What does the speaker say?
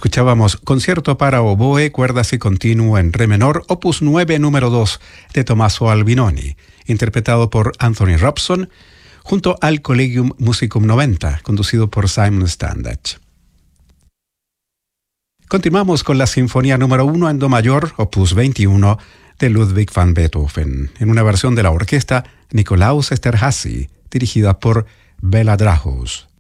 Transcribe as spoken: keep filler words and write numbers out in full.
Escuchábamos Concierto para oboe, cuerdas y continuo en re menor, opus nueve, número dos, de Tommaso Albinoni, interpretado por Anthony Robson, junto al Collegium Musicum noventa, conducido por Simon Standage. Continuamos con la Sinfonía número uno en do mayor, opus veintiuno, de Ludwig van Beethoven, en una versión de la orquesta Nikolaus Esterházy, dirigida por Bela Drahos.